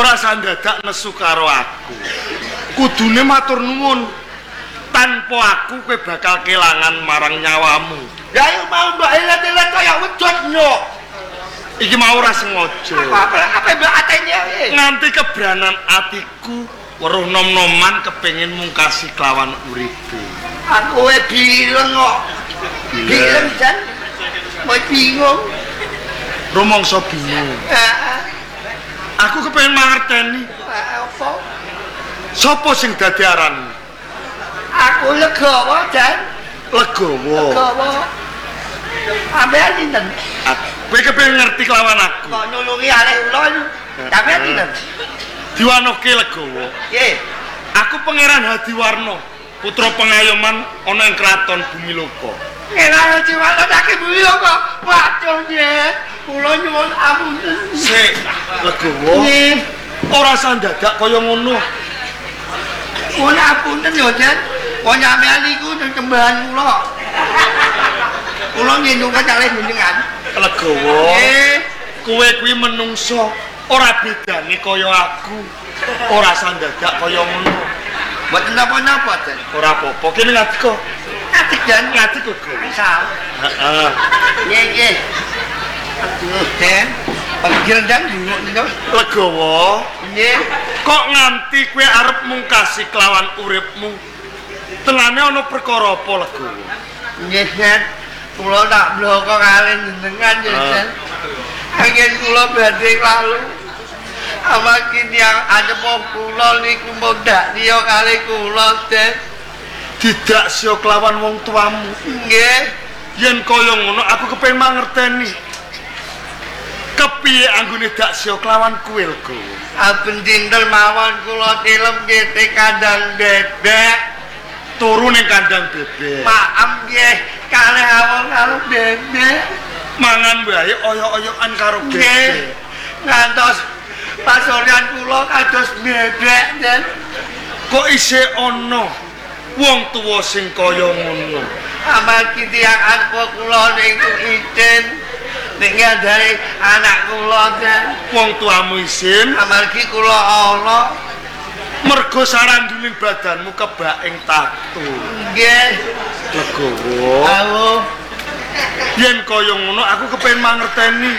ora sandadak nesu karo aku. Kudune matur nuwun. Tanpa aku kowe bakal kelangan marang nyawamu. Ya ayo mau mbak elet-elet kaya wedhot nyok. Iki mau ora sengaja. Apa mbak atenya nganti kebranan atiku weruh nom-noman kepengin mungkasi kelawan uripe. Aku bilang kok. Bilang Jan. Mau bingung. Rumangsa bingung. Aku kepengin mangerteni. Apa? Sapa sing dadi aran? Aku Legowo Jan. Legowo. Legowo. Ambean dinten. Kowe kepengin ngerti kelawan aku. Kok nulungi arek ula itu. Sampean dinten. Diwanoke Legowo. Nggih. Aku Pangeran Hadiwarna, putra pengayoman ana ing kraton Bumi Loka. Ngelah jiwana tak bumi kok. Waduh nggih. Kula nyuwun apunten. Sik, Legowo. Nggih. Ora sandadak kaya ngono. Kula apunten yo Jan. Kok nyampean niku tembahan kula. Kula ngendungan kalih jenengan. Legowo. Kowe kuwi menungso, ora bedane kaya aku. Ora sandadak kaya ngono. Mboten napa-napa, Jan. Ora apa-apa, kene ngadeg kok. Ngadeg Jan, Ngadeg kok. Misal. Heeh. Nggih. Aduh, Jan. Panggil Jan niku. Legowo. Nggih. Kok nganti kowe arep mungkasi kelawan uripmu? Tenane ana perkara apa, Legowo? Nggih, Jan. Kula tak bloko kalih jenengan ya, Jan. Angin kula badhe lalu. Amargi yang ada kula niku mondhak dia kali kula, Jan. Didak sia kelawan wong tuamu. Nggih. Yen kaya ngono aku kepengin mangerteni. Kepiye anggone dak sia kelawan kowe, Legowo? Aben dinten mawon kula tilem nggih kandang bebek. Turu ning kandang bebek. Maem nggih kalih awon karo bebek. Mangan wae oyok-oyokan karo bebek. Ngantos pasoran kula kados bebek, Jan. Kok isih ana wong tuwa sing kaya ngono? Amargi tiyang arpa kula niku izin nek ngandhari anak kula, Jan. Wong tuamu isin Amargi kula ana mergo saranduning badanmu kebak ing tatu. nggih. Legowo. Halo. Yen kaya ngono aku kepengin mangerteni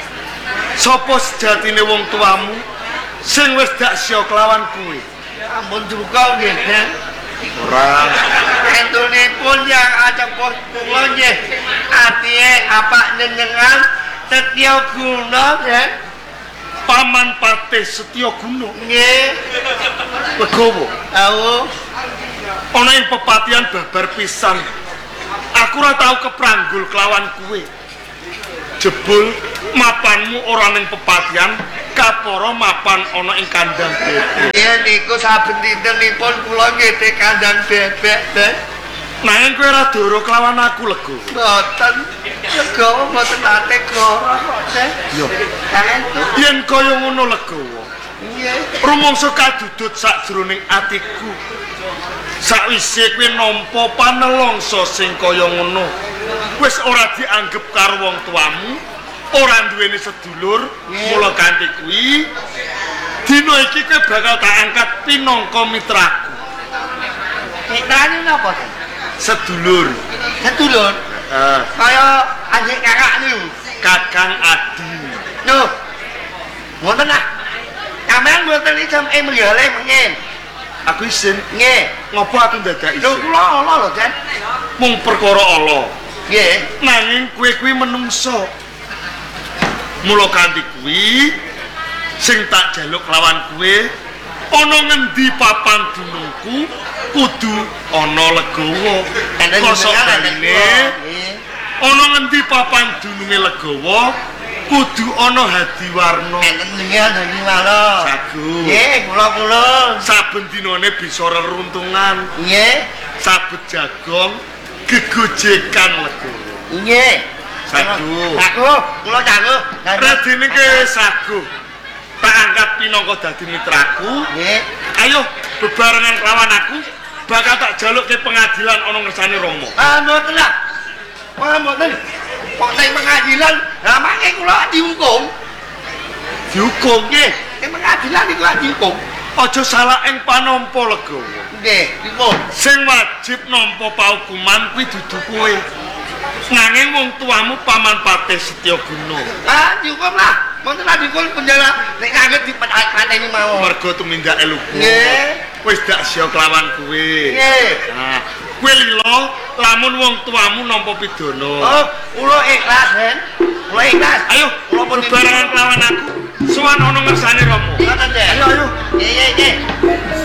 sapa sejatine wong tuamu sing wis dak sia kelawan kowe. Ampun duka nggih, Jan. Ora. Entunipun yang acepot kula nggih. Atihe apa nyenengan Setya Guna, Jan. Paman Patih Setya Guna. Nggih. Legowo. Halo. Ana ing pepatihan babar pisan. Aku ora tau kepranggul kelawan kowe. Jebul mapanmu ora ning pepatihan, kapara mapan ana ing kandang bebek. Iya niku saben dintenipun kula nggih kandang bebek, Jan. Nanging kowe ora doro kelawan aku, Legowo. Mboten. Legowo mboten ate goro kok, Jan. Yo. Kangen. Yen kaya ngono, Legowo. Nggih. Rumangsa kadudut sakjroning atiku. Sakwise kowe nampa panelongso sing kaya ngono, wis ora dianggep karo wong tuamu, ora duweni sedulur, mula kanthi kuwi dina iki kowe bakal tak angkat pinangka mitraku. Mitrane napa, Jan? Sedulur. Sedulur. Kaya anjing kakak niku. Kakang Adi. Lho. Ngoten ah. Sampeyan mboten iso menggale mengen. Aku isin. Nggih. Ngopo aku dadak Lho isin? kula ala lho, Jan. Mung perkara ala. Nggih. Nanging kowe kuwi menungso. Mula kanthi kuwi sing tak jaluk lawan kowe ana ngendi papan dunungku kudu ana Legowo. Kosok baline ana ngendi papan dununge Legowo kudu ana Hadiwarna. Enten nggih niki malah. Sagu. Nggih, kula. Saben dinane bisa reruntungan. Nggih. Sabet jagong gegojekan Legowo. Nggih. Sagu. Sagu, kula sagu. Radine ke sagu. Tak angkat pinangka dadi mitraku. Nggih. Ayo bebarengan kelawan aku bakal tak jaluk ke pengadilan ana ngersane Rama. Ah, mboten lah. Wah, mboten. Kok ning pengadilan, lah mangke kula dihukum. Dihukum Nggih, ning keadilan iku adilkum. Aja salah ing panampa Legawa. Nggih, dipun. Sing wajib nampa paukuman kuwi dudu kowe. Nanging wong tuamu Paman Patih Setyaguna. Ah, cukup lah. Mboten lah dipun penjara nek kaget dipateni mawon. Mergo tumindake lugu. Nggih. Wis dak sia kelawan kowe. Nggih. Nah, kowe lila lamun wong tuamu nampa pidana. Oh, kula ikhlas, Den. Kula ikhlas. Ayo, kula pun barengan kelawan aku. Sowan ana ngersane Rama. Ngoten, Den. Ayo, ayo. Nggih, nggih, nggih.